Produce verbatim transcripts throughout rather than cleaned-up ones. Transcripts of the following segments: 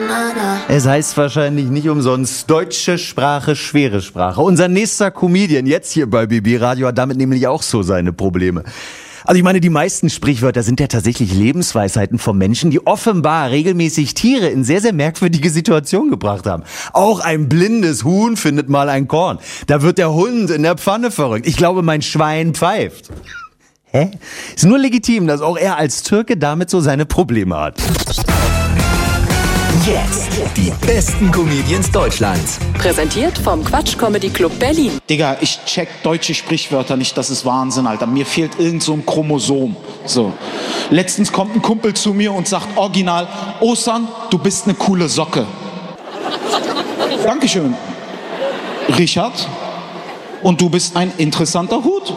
Es heißt wahrscheinlich nicht umsonst deutsche Sprache, schwere Sprache. Unser nächster Comedian jetzt hier bei B B Radio hat damit nämlich auch so seine Probleme. Also ich meine, die meisten Sprichwörter sind ja tatsächlich Lebensweisheiten von Menschen, die offenbar regelmäßig Tiere in sehr, sehr merkwürdige Situationen gebracht haben. Auch ein blindes Huhn findet mal ein Korn. Da wird der Hund in der Pfanne verrückt. Ich glaube, mein Schwein pfeift. Hä? Ist nur legitim, dass auch er als Türke damit so seine Probleme hat. Jetzt die besten Comedians Deutschlands. Präsentiert vom Quatsch Comedy Club Berlin. Digga, ich check deutsche Sprichwörter nicht, das ist Wahnsinn, Alter. Mir fehlt irgend so ein Chromosom. So. Letztens kommt ein Kumpel zu mir und sagt original, Osan, du bist eine coole Socke. Dankeschön. Richard, und du bist ein interessanter Hut.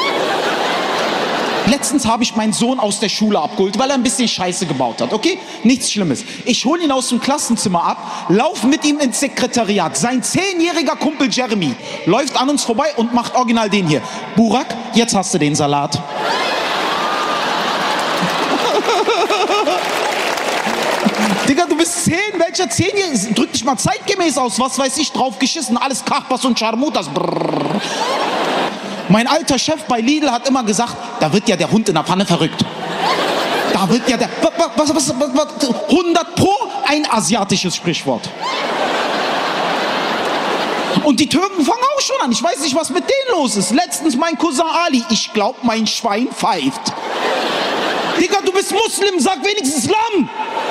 Letztens habe ich meinen Sohn aus der Schule abgeholt, weil er ein bisschen Scheiße gebaut hat, okay? Nichts Schlimmes. Ich hole ihn aus dem Klassenzimmer ab, lauf mit ihm ins Sekretariat. Sein zehnjähriger Kumpel Jeremy läuft an uns vorbei und macht original den hier. Burak, jetzt hast du den Salat. Digga, du bist zehn, welcher Zehnjährige? Drück dich mal zeitgemäß aus, was weiß ich, drauf geschissen, alles Kachbas und Scharmutas. Brrr. Mein alter Chef bei Lidl hat immer gesagt, da wird ja der Hund in der Pfanne verrückt. Da wird ja der... Was, was, was, was, hundert pro ein asiatisches Sprichwort. Und die Türken fangen auch schon an. Ich weiß nicht, was mit denen los ist. Letztens mein Cousin Ali. Ich glaub, mein Schwein pfeift. Digga, du bist Muslim, sag wenigstens Lamm.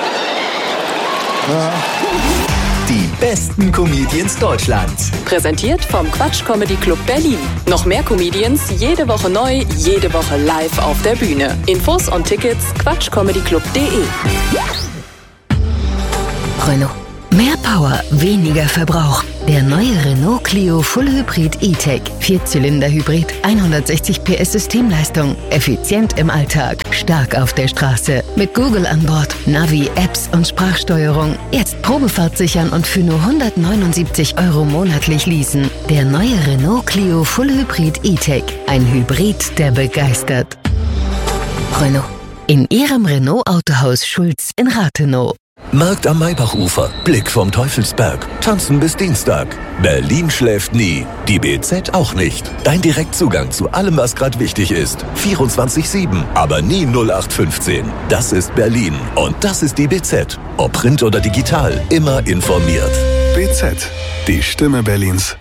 Ja. Die besten Comedians Deutschlands. Präsentiert vom Quatsch Comedy Club Berlin. Noch mehr Comedians, jede Woche neu, jede Woche live auf der Bühne. Infos und Tickets quatschcomedyclub punkt de. Renault. Mehr Power, weniger Verbrauch. Der neue Renault Clio Full Hybrid E-Tech. Vierzylinder-Hybrid, hundertsechzig P S Systemleistung. Effizient im Alltag, stark auf der Straße. Mit Google an Bord, Navi, Apps und Sprachsteuerung. Jetzt Probefahrt sichern und für nur hundertneunundsiebzig Euro monatlich leasen. Der neue Renault Clio Full Hybrid E-Tech. Ein Hybrid, der begeistert. Renault. In Ihrem Renault-Autohaus Schulz in Rathenow. Markt am Maybachufer, Blick vom Teufelsberg, tanzen bis Dienstag. Berlin schläft nie, die B Z auch nicht. Dein Direktzugang zu allem, was gerade wichtig ist. vierundzwanzig sieben, aber nie null acht fünfzehn. Das ist Berlin und das ist die B Z. Ob Print oder digital, immer informiert. B Z, die Stimme Berlins.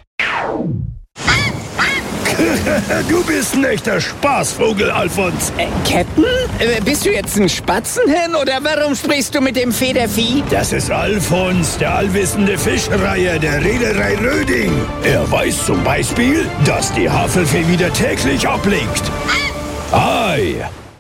Du bist ein echter Spaßvogel, Alfons. Äh, Captain? Äh, bist du jetzt ein Spatzenhirn oder warum sprichst du mit dem Federvieh? Das ist Alfons, der allwissende Fischreiher der Reederei Röding. Er weiß zum Beispiel, dass die Havelfee wieder täglich ablegt. Ei.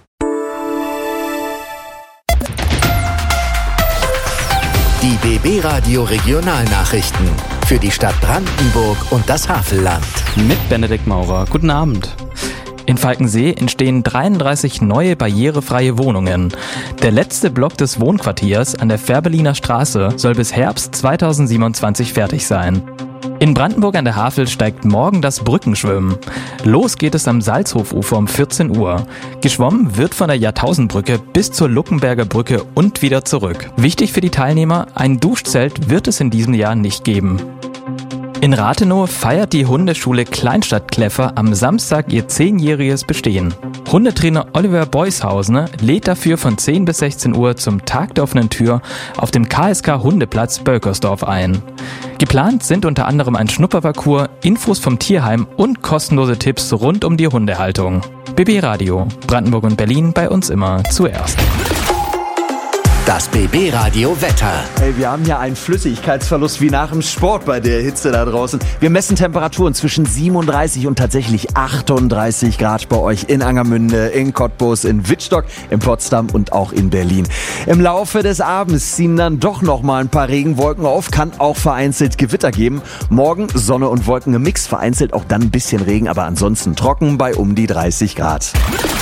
Die B B Radio Regionalnachrichten für die Stadt Brandenburg und das Havelland. Mit Benedikt Maurer. Guten Abend. In Falkensee entstehen dreiunddreißig neue barrierefreie Wohnungen. Der letzte Block des Wohnquartiers an der Fährberliner Straße soll bis Herbst zweitausendsiebenundzwanzig fertig sein. In Brandenburg an der Havel steigt morgen das Brückenschwimmen. Los geht es am Salzhofufer um vierzehn Uhr. Geschwommen wird von der Jahrtausendbrücke bis zur Luckenberger Brücke und wieder zurück. Wichtig für die Teilnehmer, ein Duschzelt wird es in diesem Jahr nicht geben. In Rathenow feiert die Hundeschule Kleinstadt Kleffer am Samstag ihr zehnjähriges Bestehen. Hundetrainer Oliver Beushausen lädt dafür von zehn bis sechzehn Uhr zum Tag der offenen Tür auf dem K S K Hundeplatz Bölkersdorf ein. Geplant sind unter anderem ein Schnupperparcours, Infos vom Tierheim und kostenlose Tipps rund um die Hundehaltung. B B Radio, Brandenburg und Berlin, bei uns immer zuerst. Das B B Radio Wetter. Hey, wir haben hier einen Flüssigkeitsverlust wie nach dem Sport bei der Hitze da draußen. Wir messen Temperaturen zwischen siebenunddreißig und tatsächlich achtunddreißig Grad bei euch in Angermünde, in Cottbus, in Wittstock, in Potsdam und auch in Berlin. Im Laufe des Abends ziehen dann doch noch mal ein paar Regenwolken auf, kann auch vereinzelt Gewitter geben. Morgen Sonne und Wolken im Mix, vereinzelt auch dann ein bisschen Regen, aber ansonsten trocken bei um die dreißig Grad.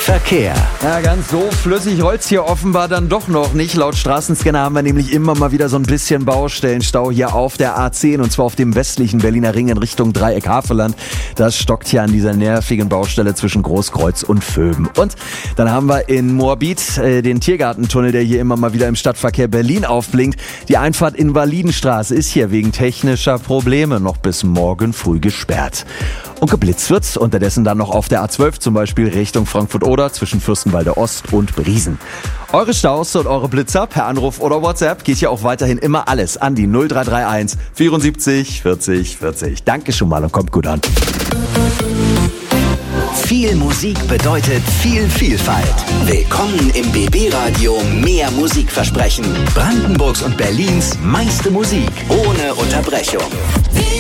Verkehr. Ja, ganz so flüssig rollt's hier offenbar dann doch noch nicht. Laut Straßenscanner haben wir nämlich immer mal wieder so ein bisschen Baustellenstau hier auf der A zehn und zwar auf dem westlichen Berliner Ring in Richtung Dreieck Havelland. Das stockt hier an dieser nervigen Baustelle zwischen Großkreuz und Vöben. Und dann haben wir in Moabit äh, den Tiergartentunnel, der hier immer mal wieder im Stadtverkehr Berlin aufblinkt. Die Einfahrt Invalidenstraße ist hier wegen technischer Probleme noch bis morgen früh gesperrt. Und geblitzt wird's unterdessen dann noch auf der A zwölf, zum Beispiel Richtung Frankfurt-Oder zwischen Fürstenwalde Ost und Briesen. Eure Staus und eure Blitzer per Anruf oder WhatsApp geht hier auch weiterhin immer alles an die null drei drei eins vierundsiebzig vierzig vierzig. Danke schon mal und kommt gut an. Viel Musik bedeutet viel Vielfalt. Willkommen im B B-Radio Mehr Musikversprechen. Brandenburgs und Berlins meiste Musik ohne Unterbrechung.